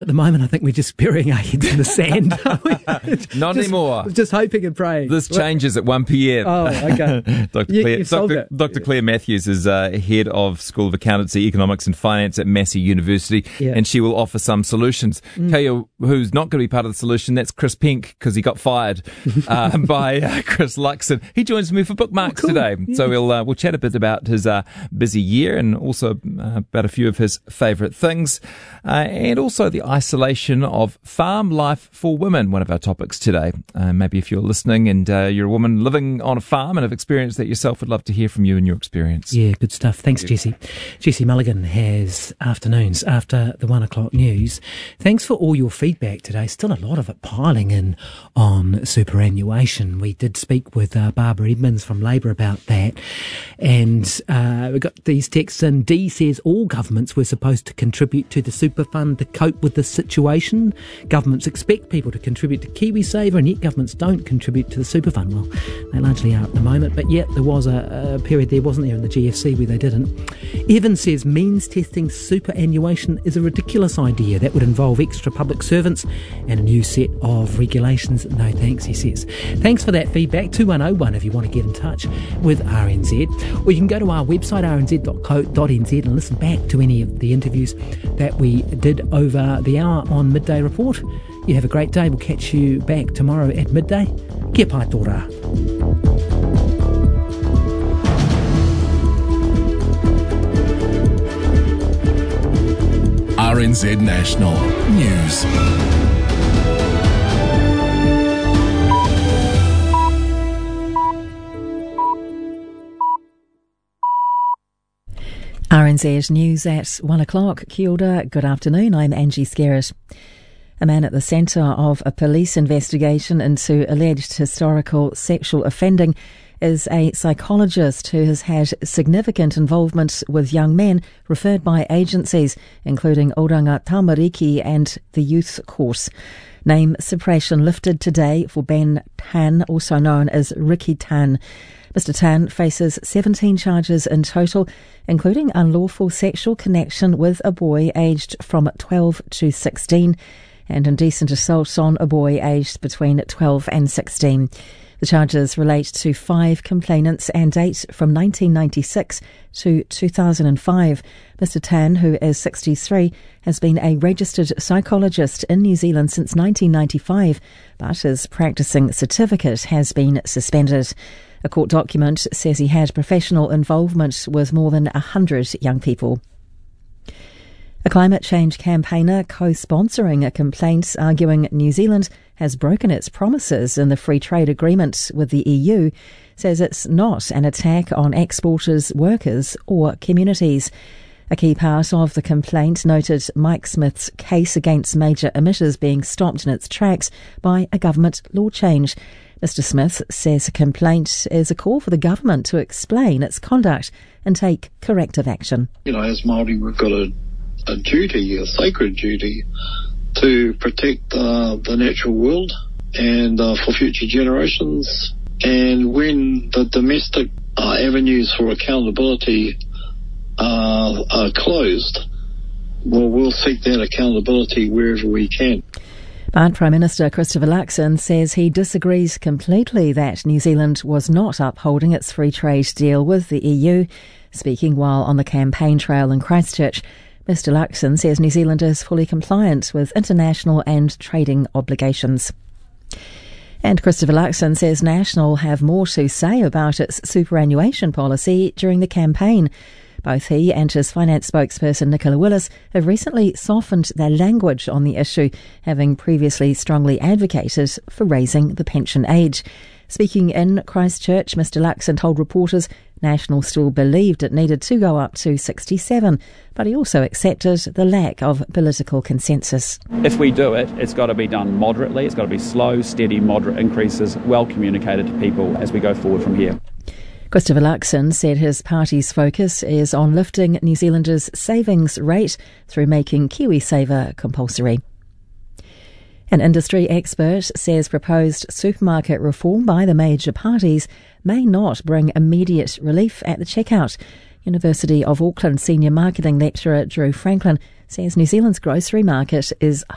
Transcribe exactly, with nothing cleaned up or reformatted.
At the moment, I think we're just burying our heads in the sand. Not just, anymore. Just hoping and praying. This changes at one p.m. Oh, okay. Doctor You, Claire, you've solved Doctor it. Doctor Claire Matthews is uh, head of School of Accountancy, Economics and Finance at Massey University, Yeah. and she will offer some solutions. Mm. Tell you who's not going to be part of the solution, that's Chris Pink, because he got fired uh, by uh, Chris Luxon. He joins me for Bookmarks oh, cool. today. Yeah. So we'll, uh, we'll chat a bit about his uh, busy year and also uh, about a few of his favourite things, uh, and also the isolation of farm life for women, one of our topics today. Uh, maybe if you're listening and uh, you're a woman living on a farm and have experienced that yourself, would love to hear from you and your experience. Yeah, good stuff. Thanks, Jesse. Jesse Mulligan has afternoons after the one o'clock news. Thanks for all your feedback today. Still a lot of it piling in on superannuation. We did speak with uh, Barbara Edmonds from Labour about that. And uh, we got these texts in. Dee says all governments were supposed to contribute to the super fund to cope with this situation. Governments expect people to contribute to KiwiSaver, and yet governments don't contribute to the super fund. Well, they largely are at the moment, but yet there was a, a period there, wasn't there, in the G F C where they didn't. Evan says means testing superannuation is a ridiculous idea. That would involve extra public servants and a new set of regulations. No thanks, he says. Thanks for that feedback. two one oh one if you want to get in touch with R N Z. Or you can go to our website, r n z dot co dot n z, and listen back to any of the interviews that we did over the hour on Midday Report. You have a great day. We'll catch you back tomorrow at midday. Kia pai tō rā. R N Z National News. R N Z News at one o'clock. Kia ora, good afternoon. I'm Angie Skerritt. A man at the centre of a police investigation into alleged historical sexual offending is a psychologist who has had significant involvement with young men referred by agencies, including Oranga Tamariki and the Youth Course. Name suppression lifted today for Ben Tan, also known as Ricky Tan. Mister Tan faces seventeen charges in total, including unlawful sexual connection with a boy aged from twelve to sixteen and indecent assault on a boy aged between twelve and sixteen. The charges relate to five complainants and date from nineteen ninety-six to two thousand five. Mister Tan, who is sixty-three, has been a registered psychologist in New Zealand since nineteen ninety-five, but his practicing certificate has been suspended. A court document says he had professional involvement with more than one hundred young people. A climate change campaigner co-sponsoring a complaint arguing New Zealand has broken its promises in the free trade agreement with the E U says it's not an attack on exporters, workers or communities. A key part of the complaint noted Mike Smith's case against major emitters being stopped in its tracks by a government law change. Mister Smith says a complaint is a call for the government to explain its conduct and take corrective action. You know, as Māori, we've got a, a duty, a sacred duty, to protect uh, the natural world and uh, for future generations. And when the domestic uh, avenues for accountability uh, are closed, well, we'll seek that accountability wherever we can. But Prime Minister Christopher Luxon says he disagrees completely that New Zealand was not upholding its free trade deal with the E U. Speaking while on the campaign trail in Christchurch, Mister Luxon says New Zealand is fully compliant with international and trading obligations. And Christopher Luxon says National have more to say about its superannuation policy during the campaign. Both he and his finance spokesperson Nicola Willis have recently softened their language on the issue, having previously strongly advocated for raising the pension age. Speaking in Christchurch, Mister Luxon told reporters National still believed it needed to go up to sixty-seven, but he also accepted the lack of political consensus. If we do it, it's got to be done moderately. It's got to be slow, steady, moderate increases, well communicated to people as we go forward from here. Christopher Luxon said his party's focus is on lifting New Zealanders' savings rate through making KiwiSaver compulsory. An industry expert says proposed supermarket reform by the major parties may not bring immediate relief at the checkout. University of Auckland senior marketing lecturer Drew Franklin says New Zealand's grocery market is